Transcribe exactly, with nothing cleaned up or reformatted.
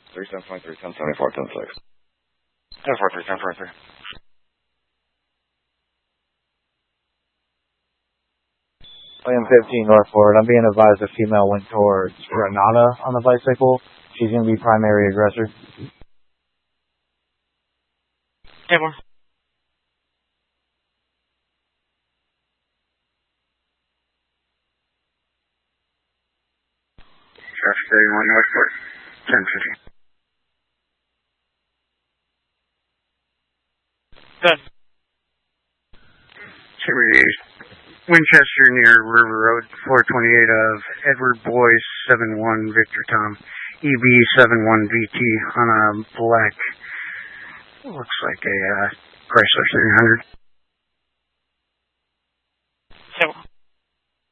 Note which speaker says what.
Speaker 1: three seven five three, ten seventy-four, ten six. ten four three, ten four three.
Speaker 2: William fifteen, North Forward. I'm being advised a female went towards Granada on the bicycle. She's going to be primary aggressor.
Speaker 3: Table.
Speaker 4: Traffic thirty-one, North Forward. ten fifty.
Speaker 3: Good.
Speaker 4: Winchester near River Road, four twenty-eight of Edward Boyce, seven one Victor Tom, E B seven one V T on a black, looks like a uh, Chrysler three hundred.
Speaker 3: Table.